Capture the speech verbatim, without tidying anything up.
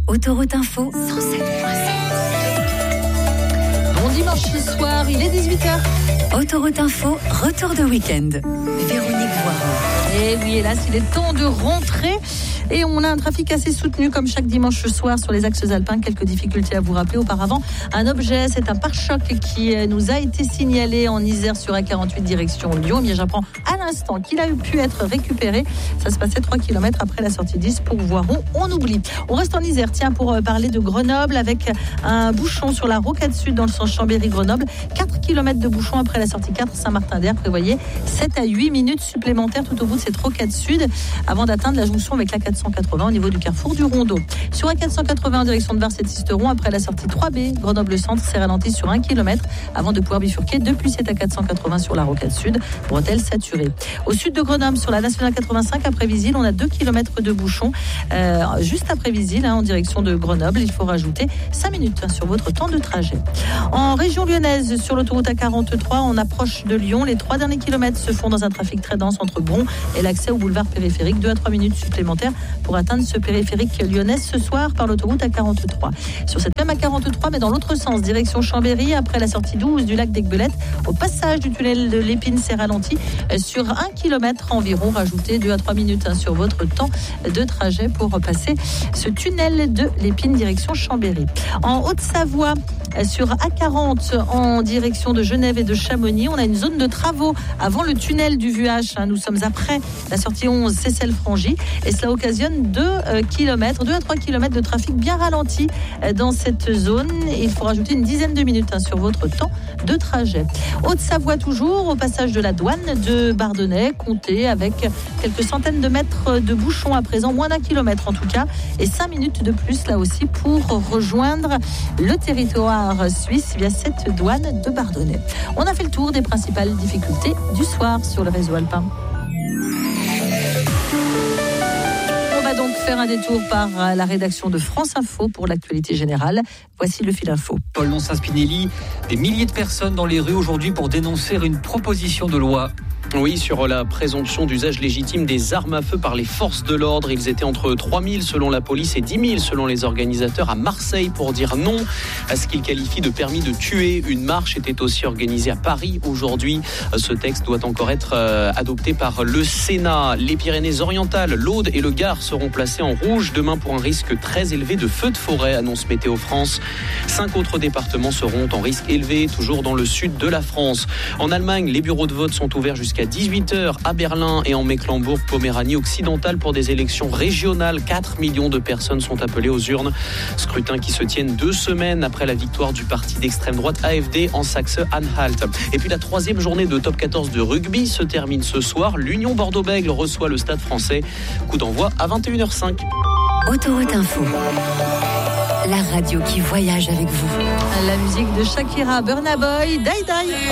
Autoroute Info cent sept virgule sept. Bon dimanche soir, il est dix-huit heures. Autoroute Info, retour de week-end. Véronique Voiron. Et oui, hélas, il est temps de rentrer. Et on a un trafic assez soutenu comme chaque dimanche soir sur les axes alpins. Quelques difficultés à vous rappeler auparavant. Un objet, c'est un pare-choc qui nous a été signalé en Isère sur A quarante-huit direction Lyon. Eh bien, j'apprends à l'instant qu'il a pu être récupéré. Ça se passait trois kilomètres après la sortie dix pour Voiron. On oublie. On reste en Isère, tiens, pour parler de Grenoble avec un bouchon sur la rocade sud dans le sens Chambéry-Grenoble. quatre kilomètres de bouchon après la sortie quatre Saint-Martin-d'Air. Prévoyez sept à huit minutes supplémentaires tout au bout de cette rocade sud avant d'atteindre la jonction avec la quatre cent quatre-vingts au niveau du carrefour du Rondeau. Sur la quatre cent quatre-vingts en direction de Var-Sisteron, après la sortie trois B, Grenoble-Centre s'est ralenti sur un kilomètre avant de pouvoir bifurquer depuis sept à quatre cent quatre-vingts sur la rocade sud, bretelle saturée. Au sud de Grenoble, sur la nationale quatre-vingt-cinq après Visil, on a deux kilomètres de bouchons euh, juste après Visil, hein, en direction de Grenoble. Il faut rajouter cinq minutes hein, sur votre temps de trajet. En région lyonnaise, sur l'autoroute A quarante-trois, on approche de Lyon. Les trois derniers kilomètres se font dans un trafic très dense entre Bron et l'accès au boulevard périphérique. deux à trois minutes supplémentaires pour atteindre ce périphérique lyonnais ce soir par l'autoroute A quarante-trois. Sur cette même A quarante-trois, mais dans l'autre sens, direction Chambéry, après la sortie douze du lac d'Aiguebelette, au passage du tunnel de l'Épine s'est ralenti sur un kilomètre environ. Rajoutez deux à trois minutes hein, sur votre temps de trajet pour passer ce tunnel de l'Épine direction Chambéry. En Haute-Savoie, sur A quarante en direction de Genève et de Chamonix, on a une zone de travaux avant le tunnel du Vuache. Nous sommes après la sortie onze Seyssel-Frangy et cela occasionne deux kilomètres, deux à trois kilomètres de trafic bien ralenti dans cette zone. Il faut rajouter une dizaine de minutes hein, sur votre temps de trajet. Haute-Savoie toujours, au passage de la douane de Bardonnay, comptez avec quelques centaines de mètres de bouchons à présent, moins d'un kilomètre en tout cas, et cinq minutes de plus là aussi pour rejoindre le territoire suisse via cette douane de Bardonnay. On a fait le tour des principales difficultés du soir sur le réseau alpin. On va donc faire un détour par la rédaction de France Info pour l'actualité générale. Voici le fil info. Paul Nonsa-Spinelli, des milliers de personnes dans les rues aujourd'hui pour dénoncer une proposition de loi. Oui, sur la présomption d'usage légitime des armes à feu par les forces de l'ordre. Ils étaient entre trois mille selon la police et dix mille selon les organisateurs à Marseille pour dire non à ce qu'ils qualifient de permis de tuer. Une marche était aussi organisée à Paris aujourd'hui. Ce texte doit encore être adopté par le Sénat. Les Pyrénées-Orientales, l'Aude et le Gard seront placés en rouge demain pour un risque très élevé de feux de forêt, annonce Météo France. Cinq autres départements seront en risque élevé, toujours dans le sud de la France. En Allemagne, les bureaux de vote sont ouverts jusqu'à dix-huit heures à Berlin et en Mecklembourg-Poméranie occidentale pour des élections régionales. quatre millions de personnes sont appelées aux urnes. Scrutin qui se tiennent deux semaines après la victoire du parti d'extrême droite A F D en Saxe-Anhalt. Et puis la troisième journée de top quatorze de rugby se termine ce soir. L'Union Bordeaux-Bègles reçoit le Stade français. Coup d'envoi à vingt et une heures cinq. Autoroute Info. La radio qui voyage avec vous. La musique de Shakira, Burna Boy, Die Die.